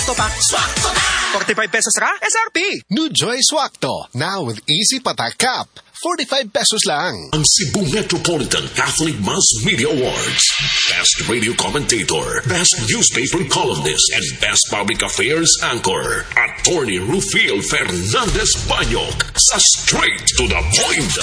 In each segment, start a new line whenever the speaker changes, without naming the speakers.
Swakto pa. Swakto na! 45 pesos ra? SRP!
New Joy Swakto, now with Easy Patak Cup. 45 pesos lang.
Ang Cebu Metropolitan Catholic Mass Media Awards. Best Radio Commentator, Best Newspaper Columnist, and Best Public Affairs Anchor. Attorney Rufil Fernandez Banyok sa Straight to the Point.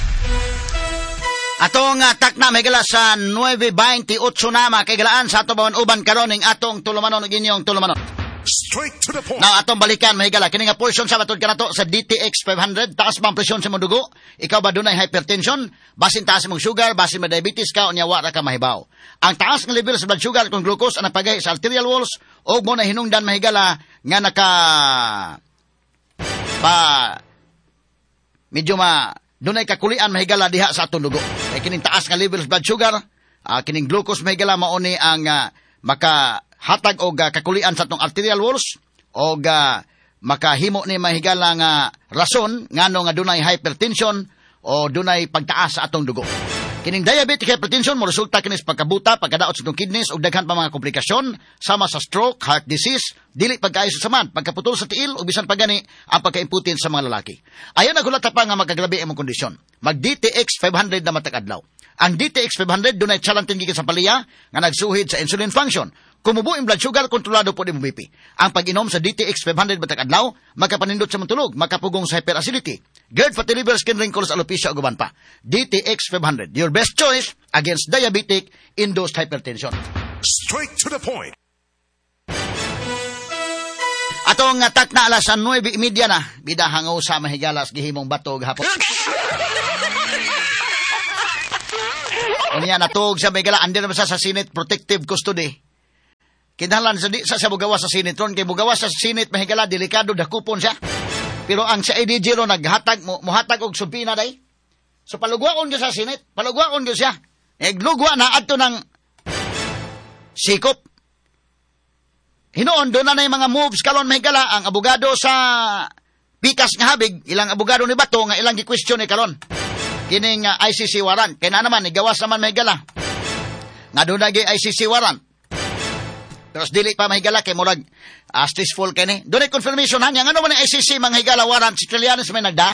Atong takna may gala sa 9:28 na makigalaan sa ato bawon uban karon ning atong tulumanon ug inyong tulumanon.
Straight to the point.
Now atong balikan mahigala kini nga portion sa batud kanato sa DTX 500 taas bang presyon sa imong dugo, ikaw ba dunay hypertension, basin taas imong sugar, basin may diabetes ka unya wa ra ka mahibaw. Ang taas nga level sa blood sugar kung glucose ana pagay sa arterial walls og mo na hinungdan mahigala nga naka medyo dunay kakulian mahigala diha sa atong dugo. Kay kining taas nga level sa blood sugar, kining glucose mahigala mao ni ang makahatag og kakulian sa atong arterial walls og makahimo ni mahigala nga rason ngano nga dunay hypertension o dunay pagtaas sa atong dugo. Kining diabetic hypertension mo resulta kini sa pagkabuta, pagkadaot sa atong kidneys ug daghan pa mga komplikasyon sama sa stroke, heart disease, dili pagkaayo sa samad, pagkaputol sa tiil ug bisan pa gani ang pagkaimputin sa mga lalaki. Ayon nagulata pa nga magkagrabe imong kondisyon. Mag DTX 500 na matag adlaw. Ang DTX 500 dunay challenge gikan sa palaya nga nagsuhid sa insulin function. Kumubo ang blood sugar, kontrolado po din BP. Ang pag-inom sa DTX 500 batag adlaw, makapanindot sa matulog, makapugong sa hyperacidity, GERD, fatty liver, skin wrinkles, alopecia, ug uban pa. DTX 500, your best choice against diabetic-induced hypertension.
Straight to the point.
Atong tak na alas 9:30 na, bida hangaw sa mahigalas, gihimong batog hapon. Unya natog sa mahigalas, under naman sa Senate Protective Custody. Kinahanglan sa bugawas sa sinitron kay bugawas sa sinit mahigala delikado dakupon siya. Pero ang sa IDG ro naghatag mohatag og supina day. So palugwaon gyud sa sinit, palugwaon gyud siya. Eglugwa na adto ng sikop. Hinoon do na nay mga moves kalon mahigala ang abogado sa pikas nga habig, ilang abogado ni Bato nga ilang gi-question ni kalon. Kining ICC warrant kay na naman igawas naman mahigala. Nga do na gi ICC warrant. Pero dili pa mahigala kay murag stressful kani. Doon ay confirmation hanya nga naman ang ICC mga higala warrant si Trillanes may nagda.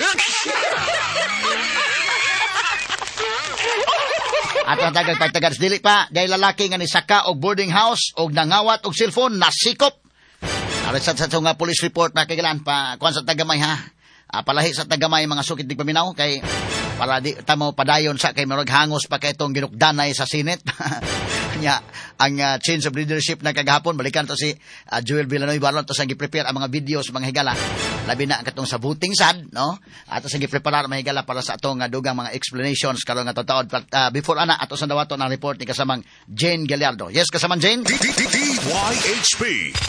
At ang tagad dili pa dahil lalaki nga ni saka og boarding house og nangawat og cellphone nasikop. Arisat sa nga police report na kagalan pa kuan sa tagamay ha. Palahi sa tagamay mga sukit di paminaw kay para di tamo padayon sa kay murag hangos pa kay itong ginukdanay sa Senate. Nya ang change of leadership na kagahapon balikan to si Joel Villanueva ron to sa gi-prepare ang mga videos mga higala labi na katong sa voting sad no ato sa gi-prepare mga higala para sa atong dugang mga explanations karon nga taud before ana ato sa dawaton ang report ni kasamang Jane Gallardo. Yes, kasamang Jane.
DYHP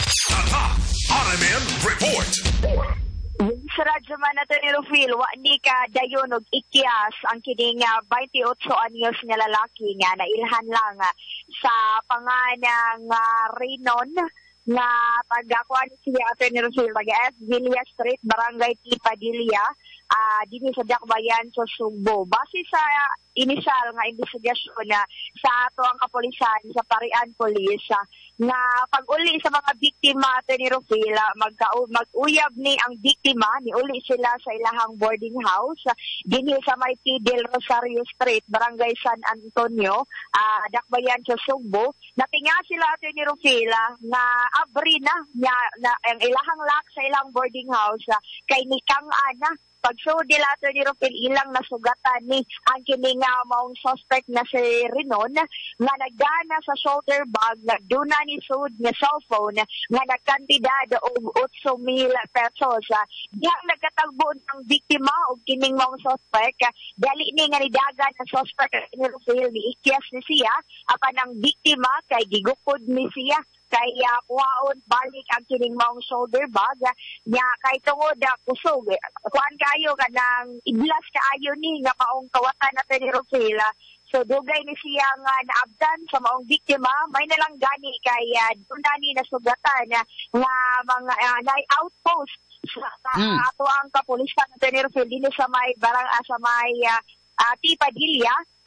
RMN Report.
Sa radyo man natin ni Rufil, wa ni ka dayon og ikyas ang kining 28 anyos nga lalaki nga nailhan lang sa panganang Reynon nga taga-kuan siya atin ni Rufil, taga Villa Street, Barangay Tipadilla, dini sa Dakbayan sa Sugbo. Base sa initial nga investigasyon sa ato ang kapulisan sa Parian Police nga pag-uli sa mga biktima atin ni Rufil, mag-uyab ni ang biktima, niuli sila sa ilahang boarding house dinhi sa may Del Rosario Street, Barangay San Antonio, Dakbayan sa Sugbo. Natinga sila atin ni Rufil nga abri na ang ilahang lock sa ilang boarding house kay nikang ana pagsudi lato ni Rufil ilang nasugatan ni ang kining maong suspect na si Renon nga nagdana sa shoulder bag na duna ni sud nga cellphone nga nagkantidad og 8,000 pesos. Diyang nagkatagbo ng biktima og kining maong suspect dali ni nga nidagan ang suspect ni Rufil ni ikyas ni siya apan ang biktima kay gigukod ni siya kaya kuhaon balik ang kining maong shoulder bag nya kay tungod kusog kuan kayo kanang iblas kaayo ni nga maong kawatan natin ni Rufil. So dugay ni siya nga naabdan sa maong biktima may nalang gani kay doon ni nasugatan nga mga outpost sa ato ang kapulisan natin ni Rufil dinhi sa may barang sa may Tipadilla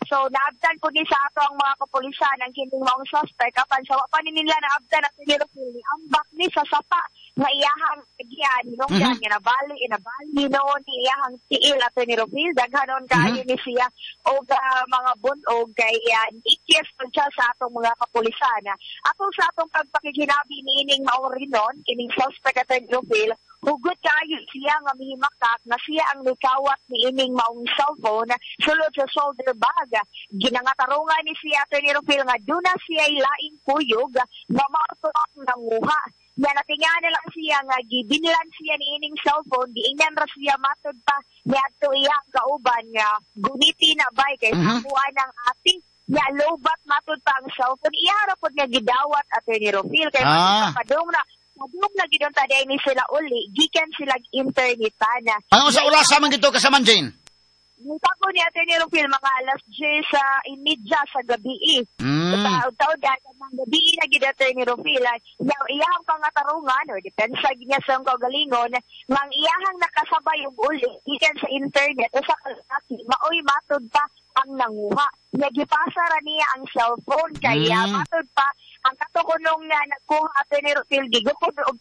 So, naabdan po ni sa ato ang mga kapulisan ang kining maong suspect apan sa wa pa ni nila naabdan at nilupil ni ambak ni sa sapa nga iyahang agyan hinungdan nga nabali noon ni iyahang tiil at nilupil daghanon kaayo ni siya og mga bunog kay ikis po siya sa atong mga kapulisan. Atong sa atong pagpakiginabi ni ining maong rinon kining suspect at nilupil hugot kayo siya nga mihimakak na siya ang nikawat ni ining maong cellphone sulod sa shoulder bag. Ginangatarungan ni siya Atty. Rufil nga doon na siya laing kuyog na maotok nanguha. Nga natingan lang siya nga gibinlan siya ni ining cellphone di ingnan ra siya matod pa ni adto iyang kauban nga guniti na bay kay sakuan ng ating nga lobat matod pa ang cellphone iya ra pod nga gidawat Atty. Rufil kay padung na gidon taday ni sila uli, gikan sila internetan.
Ano sa oras man gito kasaman, Jane?
Nitako ni Atty. Rufil mga alas 10 sa imidya sa gabi. Taod ng gabi na gid Atty. Rufil. Iyahang pangatarungan o depensa niya sa kaugalingon nang iyahang nakasabay og uli gikan sa internet o sa kalaki maoy matod pa ang nanguha. Gipasa ra niya ang cellphone kaya matod pa ang katukunong nga nagkuha Atty. Rufil gigukod og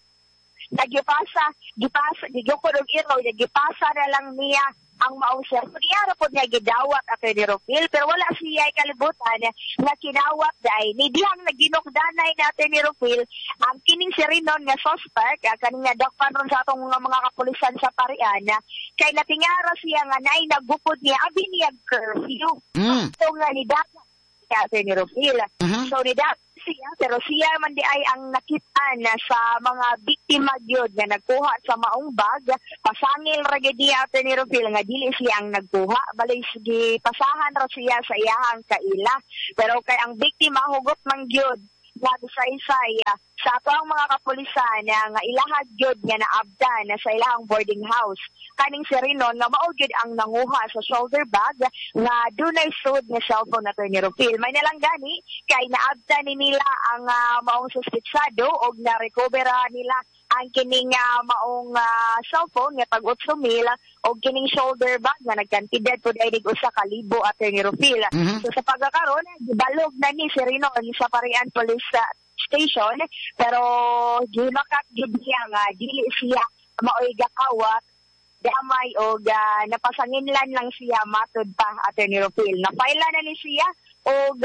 gigukod og iraw gipasa na lang niya ang maong cellphone. Iyara po niya gidawat Atty. Rufil pero wala siya kalibutan na kinawat dahil ni dihang naginokdanay na Atty. Rufil ang kining si Rinon nga suspect kaning nga dakpan ron sa atong mga kapulisan sa Parian kay natingara siya nga nay nagupod niya abi niya curfew. So nga ni Atty. Rufil. So ni siya, pero siya man di ay ang nakitaan na sa mga biktima gyud nga nagkuha sa maong bag, pasangil ra gyud niya Atty. Rufil nga dili siya ang nagkuha, balay sige pasahan ra siya sa iyahang kaila. Pero kay ang biktima hugot man gyud nagsaysay sa ato ang mga kapulisan nga ilahad gyud nga naabdan sa ilahang boarding house. Kaning si Rinon nga mao gyud ang nanguha sa shoulder bag nga dunay sud nga cellphone na Atty. Rufil. May nalang gani kay naabdan ni nila ang maong suspetsado og na-recovera nila ang kining maong cellphone nga tag 8,000 og kining shoulder bag nga nagkantidad pud ay 1,000 Atty. Rufil. So sa pagkakaron gibalog na ni si Rinon sa Parian Police Station pero gimakak gid siya nga dili siya maoy gakawat damay og napasanginlan lang siya matod pa Atty. Rufil. Napaila na ni siya og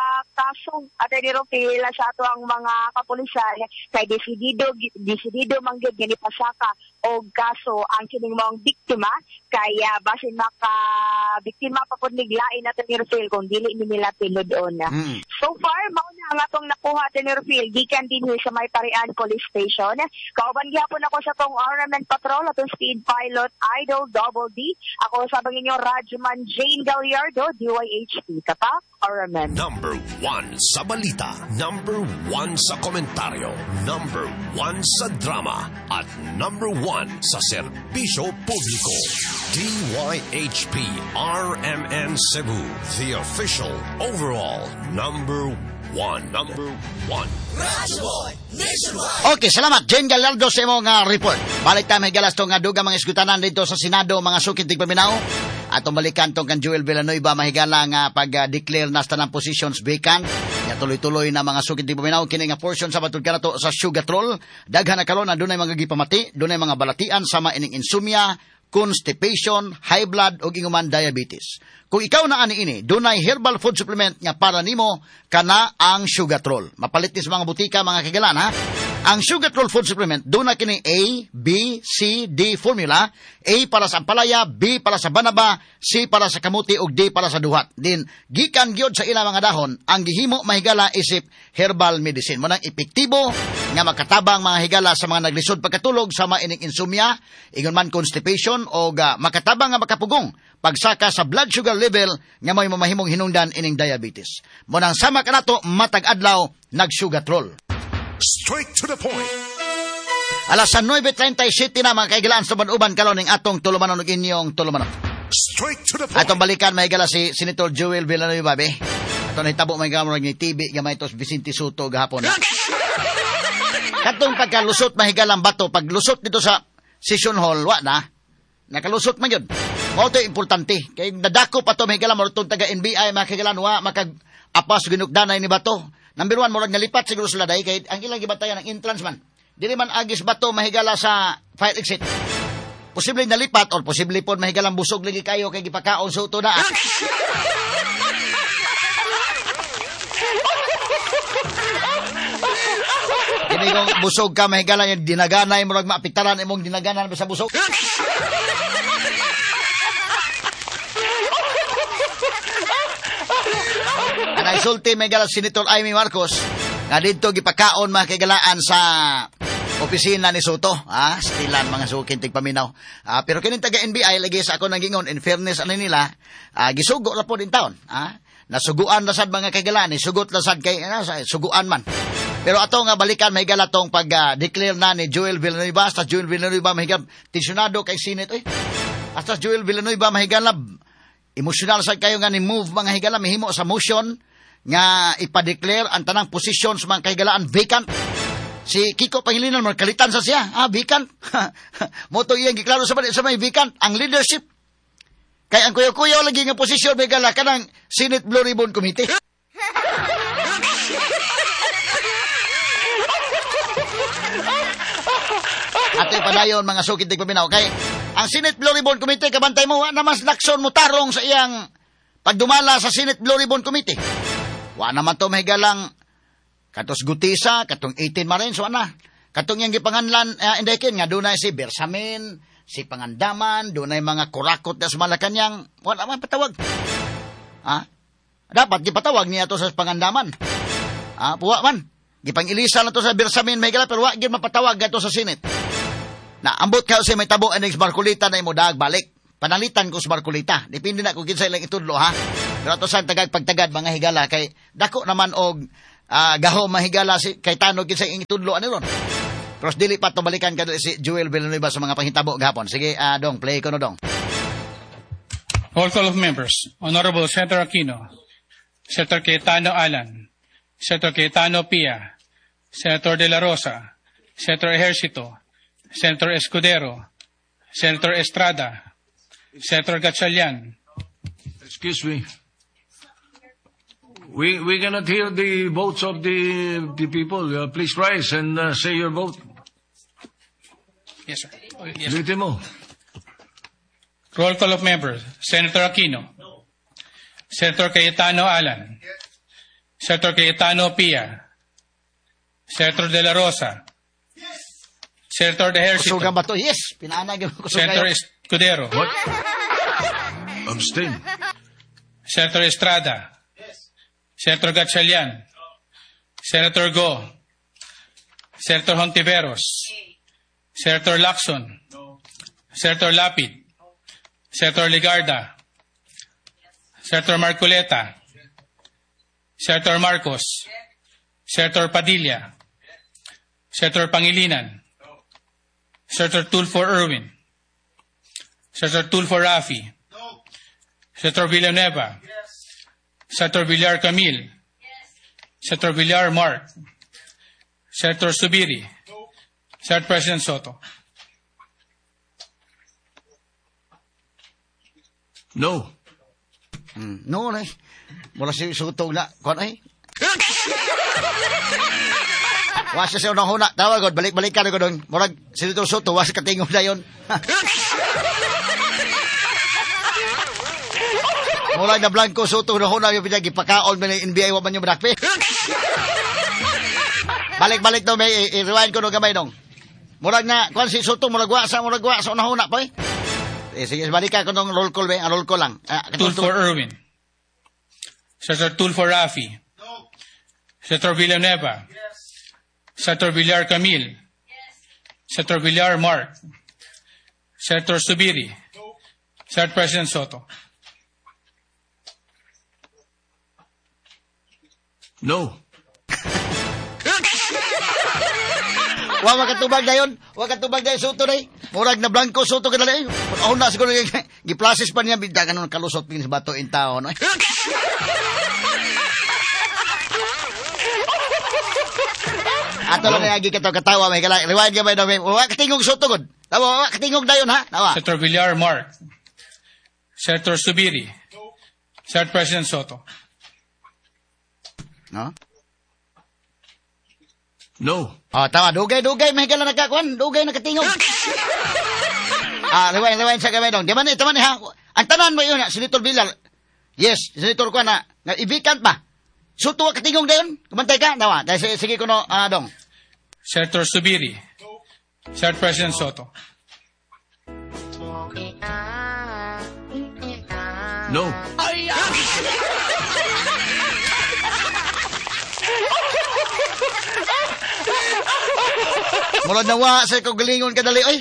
kaso Atty. Rufil sa ato ang mga kapulisan kay desidido man gyud nga nipasaka og kaso ang kining maong biktima kaya basin maka biktima pa pud niglain Atty. Rufil kung dili nila tinudon. So far mao na ang atong nakuha Atty. Rufil gikan dinhi sa May Parian Police Station. Kauban gyapon ako sa tong Armament Patrol atong Speed Pilot Idol Double D. Ako sa bangin niyo Radyoman Jane Gallardo, DYHP. Kapak, Armament.
Number 1 sa balita, number 1 sa komentaryo, number 1 sa drama, at number 1 sa serbisyo publiko. DYHP RMN Cebu, the official overall number 1. Number 1.
Okay, salamat Jane Gallardo sa imong report. Balik tayo may galas tong duga mga iskutanan dito sa Senado mga sukit tigpaminaw. Atong balikan tong kan Joel Villanueva mahigala nga pag-declare na sa tanang positions vacant. Ya tuloy-tuloy na mga sukit tigpaminaw kini nga portion sa batud kanato sa Sugatrol. Daghan na karon na dunay mga gipamati, dunay mga balatian sama ining insomnia, constipation, high blood ug inguman diabetes. Kung ikaw na ani ini, dunay herbal food supplement nga para nimo kana ang Sugatrol. Mapalit ni sa mga butika mga kagalan ha. Ang Sugatrol food supplement dunay kini A, B, C, D formula. A para sa ampalaya, B para sa banaba, C para sa kamuti ug D para sa duhat. Din gikan gyud sa ilang mga dahon ang gihimo mahigala isip herbal medicine. Mo nang epektibo nga makatabang mga higala sa mga naglisod pagkatulog sama ining insomnia, ingon man constipation o makatabang nga makapugong pagsaka sa blood sugar level nga may mamahimong hinungdan ining diabetes. Mo nang sama kanato matag adlaw nag-Sugatrol.
Straight to the point.
Alas 9:37 na mga kaigalaan sa Banuban karon ning atong tulumanon ug inyong tulumanon.
Straight to the point.
Atong balikan may gala si Senator Joel Villanueva be. Ato nahitabo may gamon ni TV nga may tos Vicente Soto gahapon. Katong pagkalusot mahigalang bato paglusot dito sa session hall wa na nakalusot man yun. Mao to importante. Kay nadako pa to mahigala mo taga NBI makagalan wa makag-apas ginugdanay ni bato. Number 1 murag nalipat siguro sila dai kay ang ilang gibatayan ng entrance man. Dili man agis bato mahigala sa fire exit. Posible nalipat or posible pod mahigalang busog lagi kayo kay gipakaon sa uto na. Kini kung busog ka mahigala yung dinaganay murag maapiktaran imong dinaganan sa busog. Anay sulti mahigala Senator Amy Marcos nga dito gipakaon makagalaan sa opisina ni Soto, stilan mga sukin tigpaminaw. Pero kining taga NBI lagi sa ako nagingon in fairness ano nila, gisugo ra po din taon, nasuguan na sad mga kagalaan, sugot na sad kay suguan man. Pero ato nga balikan mahigala tong pag-declare na ni Joel Villanueva, sa Joel Villanueva mahigala tensionado kay Senate hasta Joel Villanueva mahigala emotional sad kayo nga ni move mga higala mihimo sa motion nga ipa-declare ang tanang positions mga kahigalaan vacant. Si Kiko Pangilinan, magkalitan sa siya. Vacant. Moto iyang giklaro sa may vacant. Ang leadership. Kaya ang kuyaw-kuyaw lagi nga posisyon may gala ka ng Senate Blue Ribbon Committee. At padayon mga sukid tigpaminaw. Kay ang Senate Blue Ribbon Committee, kabantay mo, naman lakson mo tarong sa iyang pagdumala sa Senate Blue Ribbon Committee. Wa naman to may galang katos Gutisa, katong 18 Marines, na. Katong yung gipanganlan, indekin nga, doon si Bersamin, si Pangandaman, doon mga kurakot na sa Malacanang, wala man patawag. Dapat gipatawag niya to sa Pangandaman. Puwa man. Gipangilisa na to sa Bersamin, may gala, pero wag mapatawag to sa Senate. Na, ambot ka si may tabo, anong Marcolita na imudag balik. Panalitan ko sa Marcolita. Depende na kung kinsa ilang itudlo, Pero to sa pagtagad, mga higala, kay dako naman og gaho mahigala si kay Tano kinsa ing tudlo ani ron. Pero dili pa to balikan ka si Joel Villanueva sa mga panghitabo gahapon. Sige, dong, play ko no dong.
Roll call of members. Honorable Senator Aquino, Senator Cayetano Alan, Senator Cayetano Pia, Senator De La Rosa, Senator Ejercito, Senator Escudero, Senator Estrada, Senator Gatchalian.
Excuse me. We cannot hear the votes of the people. Please rise and say your vote.
Yes, sir. Yes, sir.
Ulitin mo.
Roll call of members. Senator Aquino. No. Senator Cayetano Alan. Yes. Senator Cayetano Pia. Senator De La Rosa. Yes. Senator De Ejercito.
Kusugan ba to? Yes. Pinaanag ko sa
Senator Escudero.
What? Abstain.
Senator Estrada. Senator Gatchalian, Senator Go, Senator Hontiveros, Senator Lacson, Senator Lapid, Senator Ligarda, Senator Marcoleta, Senator Marcos, Senator Padilla, Senator Pangilinan, Senator Tulfo Irwin, Senator Tulfo Rafi, Senator Villanueva, Senator Villar Camille. Yes. Senator Villar Mark. Senator Subiri. No. Senator President Soto.
No.
No, na. Wala si Soto na. Kuan ay. Wasa siya unang-una. Tawag, balik-balikan ko doon. Murag, Senator Soto, wasa katingog na yun. Murag na Blanco Soto na huna yung pinagipakaon mo ng NBI wa man yung madakpi. Balik-balik daw may i-rewind ko no gamay dong. Murag na, kung si Soto, murag wa sa unahuna po sige, balikan ko nung roll call ba? Roll call lang.
Tulfo Irwin. Senator Tulfo Rafi. No. Senator Villanueva. Yes. Senator Villar Camille. Yes. Senator Villar Mark. Senator Subiri. No. Senator President Soto.
No.
Wa makatubag dayon. Wa katubag dayon Soto day. Murag na Blanco Soto ka dali. Ako na siguro giplasis pa niya bidagan ng kalusot pin sa bato in taon. Ato lang lagi katawa may kala. Rewind gamay daw. Wa katingog Soto gud. Tawa wa katingog dayon ha. Tawa.
Senator Villar Mark. Senator Subiri. Senate President Soto.
No?
No.
Tama. Dugay. May higala nagkakuan. Dugay nakatingog. Liwain sa gamay dong. Di man ha? Ang tanan mo yun, Senator Villar. Yes, Senator ko na i-vacant pa. So, tuwa katingog na yun? Kumantay ka? Dawa. Dahil sige ko no, dong.
Senator Subiri. Senate President Soto.
No.
Mula nawa sa kagalingon kadali. Oy.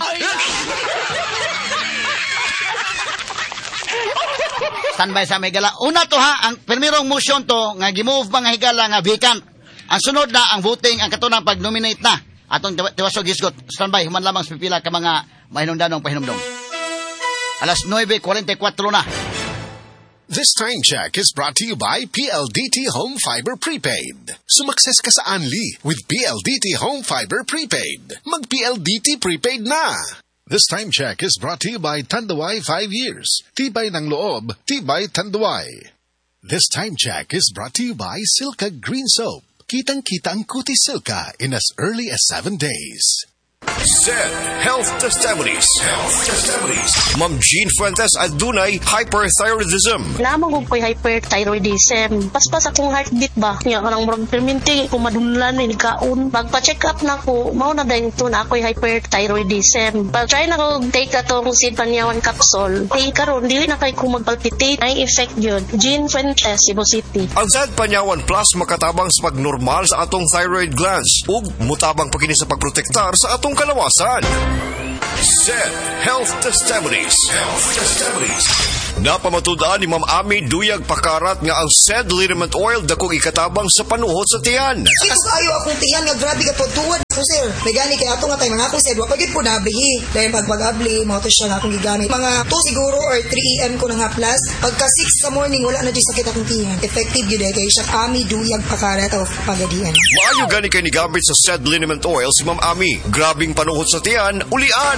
Standby sa may higala. Una to ha, ang primerong motion to, nga gimove mga higala nga vacant. Ang sunod na, ang voting, ang katunang pag-nominate na. Atong tiwasog isgot. Standby, human lamang pipila ka mga mahinumdanong pahinumdong. Alas 9:44 na.
This time check is brought to you by PLDT Home Fiber Prepaid. Sumakses ka sa Anli with PLDT Home Fiber Prepaid. Mag-PLDT Prepaid na! This time check is brought to you by Tanduay 5 years. Tibay ng loob, tibay Tanduay. This time check is brought to you by Silka Green Soap. Kitang-kita ang Kuti Silka in as early as 7 days.
Said Health Testimonies. Ma'am Jean Fuentes adunay hyperthyroidism.
Namang ko'y hyperthyroidism. Paspas akong heartbeat ba? Nga kanang murag perminti kung madunlan ni kaon. Magpa-check up na ko, mao na dahil ito na ako'y hyperthyroidism. Pag-try na ko take atong Sid Panyawan capsule. Karon, dili na kay ko magpalpitate. Ay effect yun. Jean Fuentes, Cebu City.
Ang Sid Panyawan Plus makatabang sa pagnormal sa atong thyroid glands ug mutabang pa kini sa pagprotektar sa atong kalawasan. Said Health Testimonies. Napamatud-an ni Ma'am Ami Duyag Pakarat nga ang said liniment oil dakong ikatabang sa panuhot sa tiyan.
Mas ayo akong tiyan nga grabe ka po tuwad ko sir. May gani kay ato nga tayo mga akong said wa pagid po nablihi. Dahil pag-abli mo to siya nga akong gigamit. Mga 2 siguro or 3 AM ko na nga plus. Pagka 6 sa morning wala na di sakit akong tiyan. Effective yun kay siya Ami Duyag Pakarat of Pagadian.
Maayo gani kay ni gamit sa said liniment oil si Ma'am Ami. Grabing panuhot sa tiyan, ulian.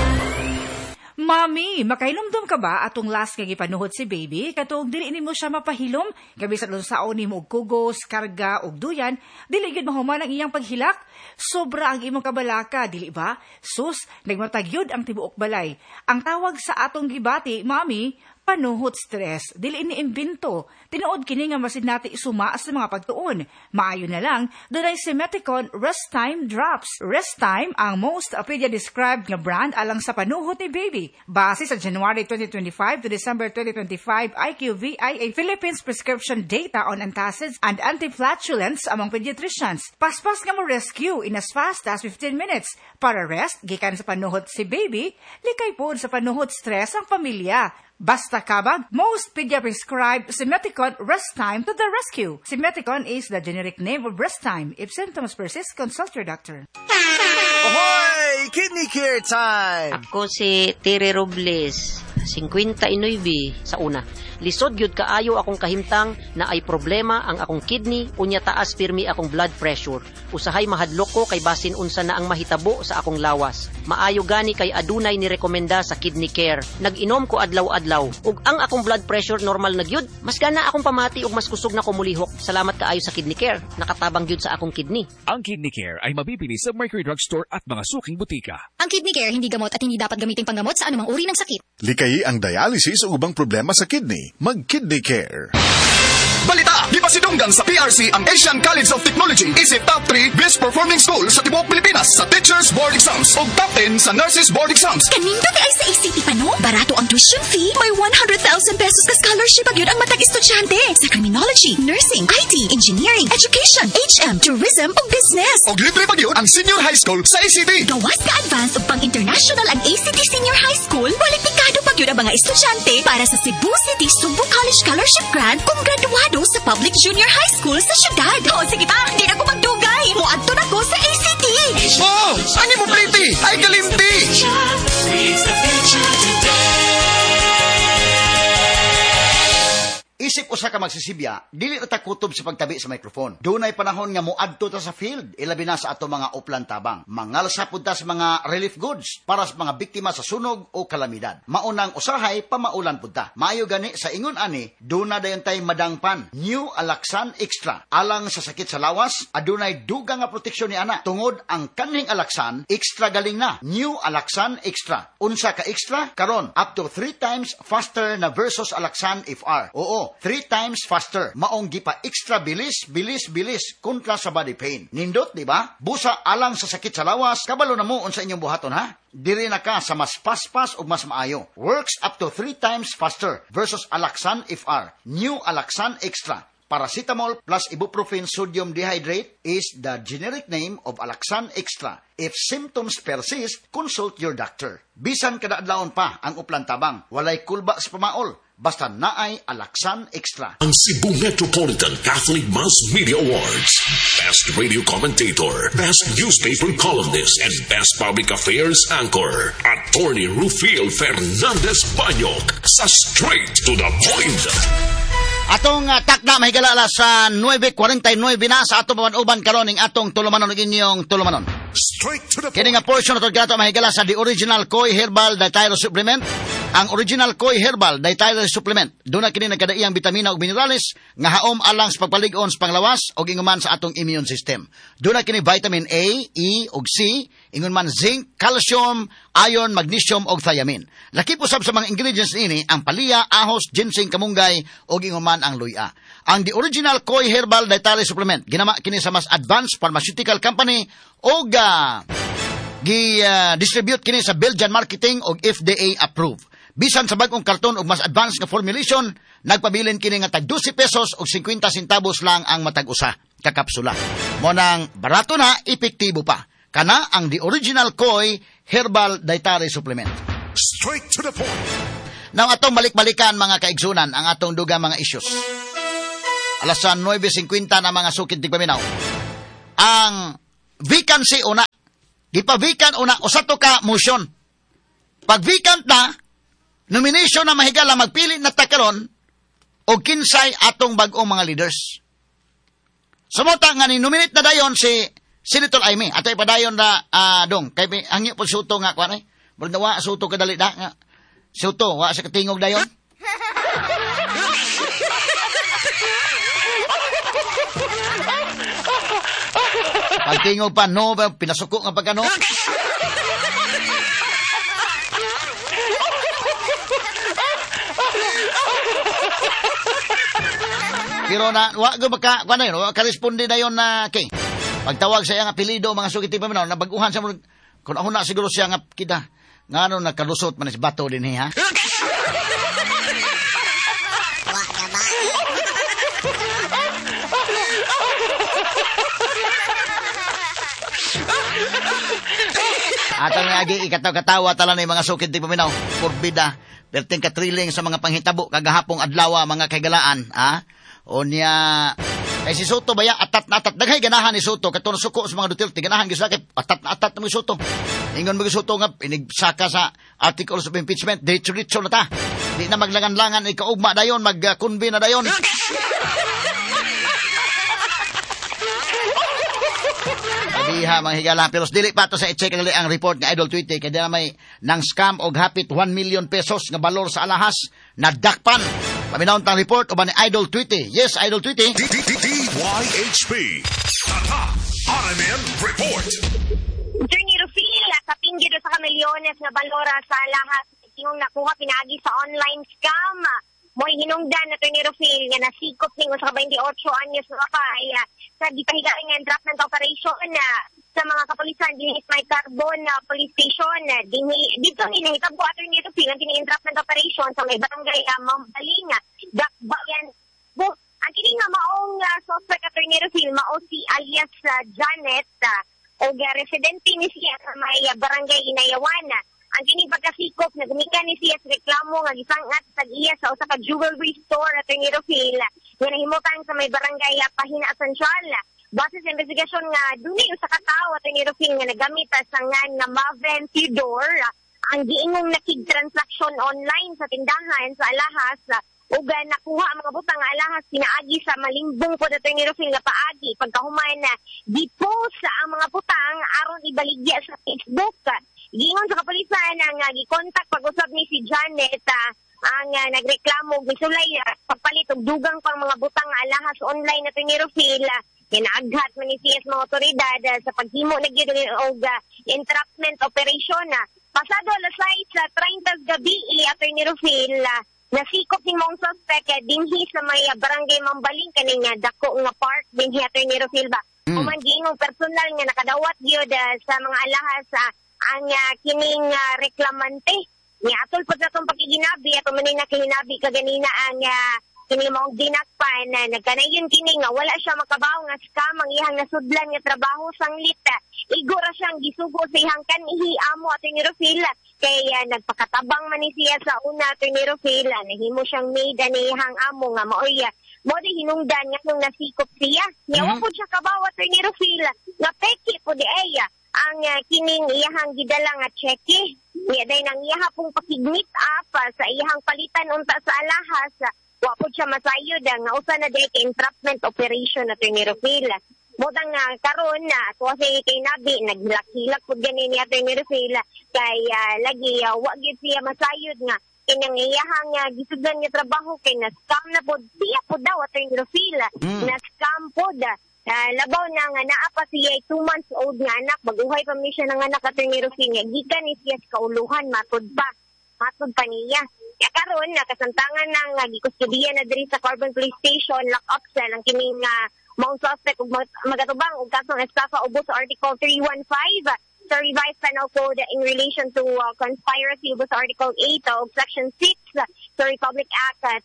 Mami, makahinumdum ka ba atong last kay gipanuhot si baby? Katong dili nimo siya mapahilom, gabi sa saon nimo og kugos, karga og duyan, dili gid mahuman ang iyang paghilak. Sobra ang imong kabalaka, dili ba? Sus, nagmatagyod ang tibuok balay. Ang tawag sa atong gibati, Mami, panuhot stress. Dili iniimbento. Tinuod kini nga masid nati isuma sa mga pagtuon. Maayo na lang, dunay Simeticon Rest Time Drops. Rest Time ang most pedia-described nga brand alang sa panuhot ni baby. Base sa January 2025 to December 2025 IQVIA Philippines prescription data on antacids and anti-flatulence among pediatricians. Paspas nga mo rescue in as fast as 15 minutes. Para rest, gikan sa panuhot si baby, likay po sa panuhot stress ang pamilya. Basta kabag, most pedia-prescribed Simeticon Rest Time to the rescue. Simeticon is the generic name of Rest Time. If symptoms persist, consult your doctor.
Ahoy! Kidney Care Time!
Ako si Tere Robles, 59 sa una. Lisod gyud kaayo akong kahimtang na ay problema ang akong kidney unya taas pirmi akong blood pressure. Usahay mahadlok ko kay basin unsa na ang mahitabo sa akong lawas. Maayo gani kay adunay ni rekomenda sa Kidney Care. Nag-inom ko adlaw-adlaw ug ang akong blood pressure normal na gyud. Mas gana akong pamati ug mas kusog na ko mulihok. Salamat kaayo sa Kidney Care. Nakatabang gyud sa akong kidney.
Ang Kidney Care ay mabibili sa Mercury Drug Store at mga suking butika.
Ang Kidney Care hindi gamot at hindi dapat gamiting panggamot sa anumang uri ng sakit.
Likayi ang dialysis o ubang problema sa kidney. Mag-Kidney Care.
Balita! Di pa sidunggan sa PRC ang Asian College of Technology isip top 3 best performing school sa tibuok Pilipinas sa Teachers Board Exams o top 10 sa Nurses Board Exams.
Kanindot ay sa ACT pa no? Barato ang tuition fee. May 100,000 pesos ka scholarship agad ang matag estudyante sa criminology, nursing, IT, engineering, education, HM, tourism o business.
O libre pa yun ang senior high school sa ACT.
Gawas ka advance o pang-international ang ACT Senior High School. Kwalipikado pa yun ang mga estudyante para sa Cebu City Sumbu College Scholarship Grant kung graduado sa Public Junior High School sa syudad. O sige pa, hindi na ko magdugay. Muadto na ko sa ACT.
Oh, ani mo pliti? Ay kalimti.
isip usa ka magsisibya, dili na ta kutob sa pagtabi sa microphone. Dunay panahon nga moadto ta sa field, ilabi na sa ato mga uplan tabang. Mangalsa pud ta sa mga relief goods para sa mga biktima sa sunog o kalamidad. Maunang usahay pamaulan pud ta. Maayo gani sa ingon ani, duna dayon tay madangpan. New Alaxan Extra. Alang sa sakit sa lawas, adunay dugang nga proteksyon ni ana. Tungod ang kaning Alaxan, extra galing na. New Alaxan Extra. Unsa ka extra? Karon, up to 3 times faster na versus Alaxan FR. Oo, 3 times faster. Maong gipa extra bilis kontra sa body pain. Nindot, di ba? Busa alang sa sakit sa lawas, kabalo na mo unsa inyong buhaton ha? Diri na ka sa mas paspas o mas maayo. Works up to 3 times faster versus Alaxan FR. New Alaxan Extra. Paracetamol plus ibuprofen sodium dehydrate is the generic name of Alaxan Extra. If symptoms persist, consult your doctor. Bisan kada adlawon pa ang uplan tabang, walay kulba sa pamaol, basta naay Alaxan Extra.
Ang Cebu Metropolitan Catholic Mass Media Awards. Best Radio Commentator, Best Newspaper Columnist, and Best Public Affairs Anchor. Attorney Rufil Fernandez Banyok sa Straight to the Point.
Atong takda mahigala sa 9:49 na sa atong uban karon ning atong tulumanon ug inyong tulumanon.
Straight to the point.
Kini nga portion atong gato mahigala sa The Original Koi Herbal Dietary Supplement. Ang Original Koi Herbal Dietary Supplement duna kini nagkadaiyang bitamina ug minerales nga haom alang sa pagpalig-on sa panglawas ug inguman sa atong immune system. Duna kini vitamin A, E ug C, ingon man zinc, calcium, iron, magnesium ug thiamine. Lakip usab sa mga ingredients ini ang palya, ahos, ginseng, kamunggay ug ingon man ang luya. Ang The Original Koi Herbal Dietary Supplement ginama kini sa mas advanced pharmaceutical company ug distribute kini sa Belgian marketing ug FDA approved. Bisan sa bagong karton ug mas advanced nga formulation, nagpabilin kini nga tag 12 pesos ug 50 centavos lang ang matag usa ka kapsula. Mo nang barato na, epektibo pa. Kana ang The Original Koi Herbal Dietary Supplement.
Straight to the point.
Now atong balik-balikan mga kaigsunan ang atong dugang mga issues. Alas 9:50 na mga sukid tigpaminaw. Ang vacancy una, gipa-vacant una usa to ka motion. Pag vacant na, nomination na mahigala magpili na takaron o kinsay atong bagong mga leaders. Sumota nga ni nominate na dayon si Senator Aimee. Ato ipadayon na dong kay hangyo po suto nga kuan Bro wa suto kadali da nga. Suto wa sa katingog dayon. Pagtingog pa no pinasuko nga pagkano. Pero na, wag ka responde na yon na kay. Pagtawag sa iyang apelido, mga sukiti pa minaw, nabaguhan sa mga, kung ako na siguro siya nga kita, nga ano, nakalusot man si bato din ha? Atang lagi ikataw-katawa tala na yung mga sukiti pa minaw, porbida, perting katriling sa mga panghitabo, kagahapong adlawa, mga kagalaan, ha? O niya, kay si Soto baya, atat na atat. Daghay ganahan ni Soto, katong suko sa mga Duterte, ganahan gisakit, atat na atat na mga Soto. Ingon mga Soto nga, pinigsaka sa articles of impeachment, diretso na ta. Di na maglangan-langan, ikaugma dayon, mag-convene na dayon. Sabiha, mga higala, pero dili pa to sa i-check ang report ng Idol Tweety, kaya na may nang scam og hapit 1 million pesos nga balor sa alahas, na dakpan. Paminawon tang report uban ni Idol Tweety. Yes, Idol Tweety.
DYHP. RMN Report.
Attorney Rufil, kapinggid sa kamilyones nga balora sa lahas yung nakuha pinagi sa online scam. Mo'y hinungdan na Attorney Rufil nga nasikop ning sa 28 anyos nga pa sa gipahigaing nga entrapment operation sa mga kapulisan dinhi may Carbon police station dito ni nahitabo Attorney Rufil ang tini-entrapment operation sa may barangay Mambaling Dakbayan. Ang kini nga maong suspect Attorney Rufil mao si alias Janet o residente ni siya sa may barangay Inayawan. Ang kini pagkasikop na gumikan ni siya sa reklamo nga gisangat sa iya sa usa ka jewelry store Attorney Rufil nga nahimutan sa may barangay Pahina Central. Base sa investigasyon nga dunay usa ka tawo Attorney Rufil nga nagamit sa ngan nga Maven Theodore ang giingong nakig-transaction online sa tindahan sa alahas ug nakuha ang mga butang nga alahas pinaagi sa malimbong po dato ni Rufil nga paagi pagkahuman na gipost sa ang mga butang aron ibaligya sa Facebook. Gingon sa kapulisan nga gi-contact pag-usab ni si Janet ang nagreklamo gisulay pagpalit og dugang pang mga butang nga alahas online nato ni Rufil. Kinaaghat man ni CS mga otoridad sa paghimo na gyud og entrapment operation. Pasado alas 6:30 gabi ato ni Rufil nasikop ni mong suspect dinhi sa may barangay Mambaling kaning dako nga park dinhi ato ni Rufil ba. Kuman giingong personal nga nakadawat gyud sa mga alahas ang kining reklamante. Ni atol pud sa tong pakiginabi ato man na kahinabi kaganina ang kini mong dinakpan na nagkanayon kini nga wala siya makabaw nga scam ang ihang nasudlan nga trabaho sanglit. Igora siyang gisugo sa ihang kanhi amo ato ni Rufil kaya nagpakatabang man ni siya sa una ato ni Rufil nahimo siyang maid ni ihang amo nga maoy mo di hinungdan nga nung nasikop siya. Niya po siya kabaw ato ni Rufil nga peki po di ay ang kining iyahang gidala nga cheque. Niya day nang iyaha pong pakigmit up sa iyahang palitan unta sa alahas. Wapod siya masayod nga usa na day entrapment operation ato ni Rufil. Modang karon na tuwa sa kay nabi naglakilak pud gani ni ato ni Rufil kay lagi wa gyud siya masayod nga kining iyahang gisugdan nga trabaho kay na scam na pud siya pud daw ato ni Rufil. Na scam pud. Labaw na nga naapa siya 2 months old nga anak baguhay pa mi siya ng anak ato ni Rufil nga gikan ni siya sa kauluhan matod pa niya. Ya karon nakasantangan ng gikustudiyan na diri sa Carbon Police Station lock up cell ang kining maong suspect ug magatubang og kasong estafa ubos sa Article 315 sa revised penal code in relation to conspiracy ubos sa Article 8 og Section 6 sa Republic Act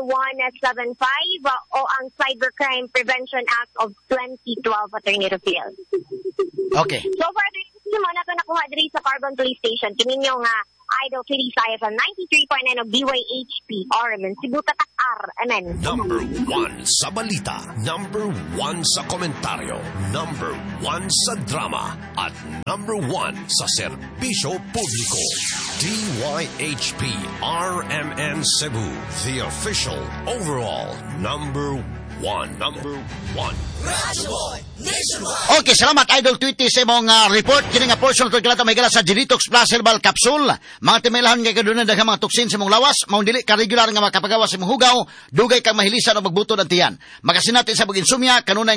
10175 o ang Cybercrime Prevention Act of 2012 Attorney Rufil.
Okay.
So far mo na ito nakuha diri sa Carbon Police Station kininyo nga Idol 3 sa 93.9 of BYHP Orman Cebu Tatak-ar. Amen.
Number 1 sa balita, number 1 sa komentaryo, number 1 sa drama, at number 1 sa serbisyo publiko. DYHP RMN Cebu, the official overall number 1.
Okay, salamat Idol Tweety sa mong report. Kini nga portion to kilata may gala sa Genetox Plus Herbal Capsule. Mga timailahan nga kaduna daghang mga toksin sa mong lawas, mao dili ka regular nga makapagawas sa mong hugaw, dugay kang mahilisan o magbutod ang tiyan. Magasinati sa pag-insomnia kanunay